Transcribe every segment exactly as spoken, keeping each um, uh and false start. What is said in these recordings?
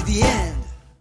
the end.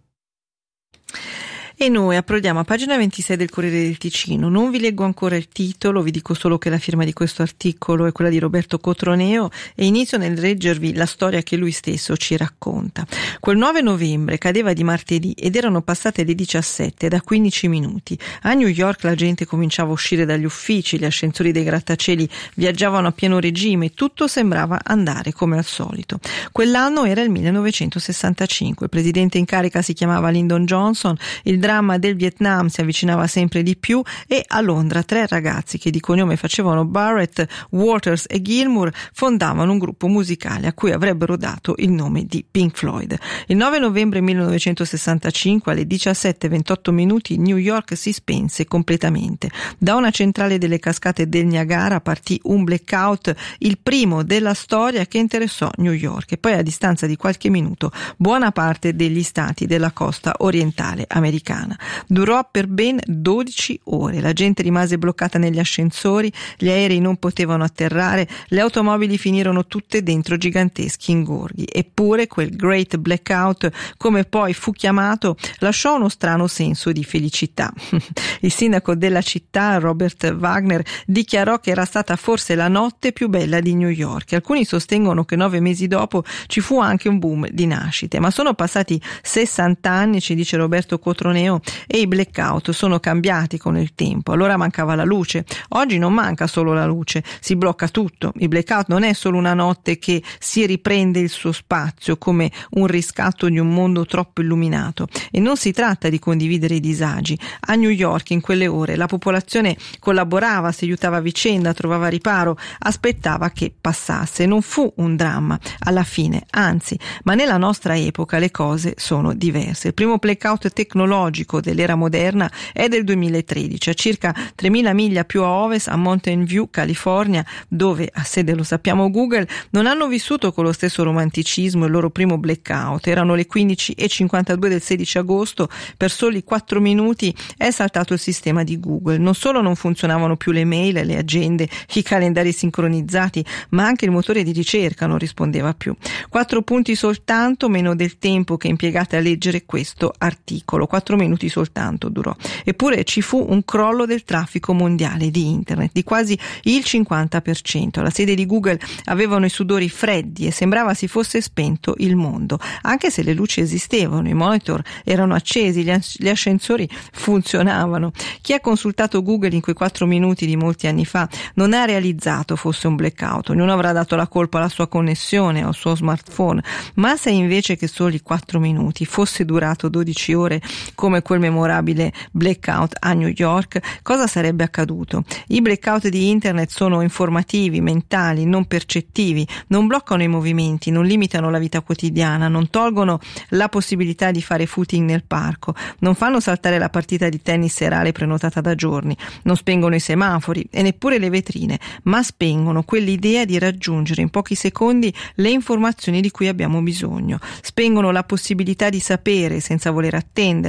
E noi approdiamo a pagina ventisei del Corriere del Ticino. Non vi leggo ancora il titolo, vi dico solo che la firma di questo articolo è quella di Roberto Cotroneo e inizio nel leggervi la storia che lui stesso ci racconta. Quel nove novembre cadeva di martedì ed erano passate le diciassette da quindici minuti. A New York la gente cominciava a uscire dagli uffici, gli ascensori dei grattacieli viaggiavano a pieno regime, tutto sembrava andare come al solito. Quell'anno era il millenovecentosessantacinque, il presidente in carica si chiamava Lyndon Johnson, il dramma del Vietnam si avvicinava sempre di più e a Londra tre ragazzi che di cognome facevano Barrett, Waters e Gilmour fondavano un gruppo musicale a cui avrebbero dato il nome di Pink Floyd. Il nove novembre millenovecentosessantacinque alle diciassette e ventotto minuti New York si spense completamente. Da una centrale delle cascate del Niagara partì un blackout, il primo della storia che interessò New York e poi a distanza di qualche minuto buona parte degli stati della costa orientale americana. Durò per ben dodici ore, la gente rimase bloccata negli ascensori, gli aerei non potevano atterrare, le automobili finirono tutte dentro giganteschi ingorghi. Eppure quel Great Blackout, come poi fu chiamato, lasciò uno strano senso di felicità. Il sindaco della città, Robert Wagner, dichiarò che era stata forse la notte più bella di New York. Alcuni sostengono che nove mesi dopo ci fu anche un boom di nascite, ma sono passati sessanta anni, ci dice Roberto Cotroneo, e i blackout sono cambiati con il tempo. Allora mancava la luce, oggi non manca solo la luce, si blocca tutto. Il blackout non è solo una notte che si riprende il suo spazio come un riscatto di un mondo troppo illuminato, e non si tratta di condividere i disagi. A New York in quelle ore la popolazione collaborava, si aiutava a vicenda, trovava riparo, aspettava che passasse. Non fu un dramma alla fine, anzi, ma nella nostra epoca le cose sono diverse. Il primo blackout tecnologico dell'era moderna è del duemilatredici, a circa tremila miglia più a ovest, a Mountain View, California, dove ha sede, lo sappiamo, Google. Non hanno vissuto con lo stesso romanticismo il loro primo blackout. Erano le quindici e cinquantadue del sedici agosto, per soli quattro minuti è saltato il sistema di Google. Non solo non funzionavano più le mail, le agende, i calendari sincronizzati, ma anche il motore di ricerca non rispondeva più. Quattro punti soltanto, meno del tempo che impiegate a leggere questo articolo. Quattro minuti soltanto durò. Eppure ci fu un crollo del traffico mondiale di internet di quasi il cinquanta per cento. Alla sede di Google avevano i sudori freddi e sembrava si fosse spento il mondo, anche se le luci esistevano, i monitor erano accesi, gli, as- gli ascensori funzionavano. Chi ha consultato Google in quei quattro minuti di molti anni fa non ha realizzato fosse un blackout. Ognuno avrà dato la colpa alla sua connessione o al suo smartphone, ma se invece che soli quattro minuti fosse durato dodici ore come quel memorabile blackout a New York, cosa sarebbe accaduto? I blackout di internet sono informativi, mentali, non percettivi, non bloccano i movimenti, non limitano la vita quotidiana, non tolgono la possibilità di fare footing nel parco, non fanno saltare la partita di tennis serale prenotata da giorni, non spengono i semafori e neppure le vetrine, ma spengono quell'idea di raggiungere in pochi secondi le informazioni di cui abbiamo bisogno, spengono la possibilità di sapere senza voler attendere,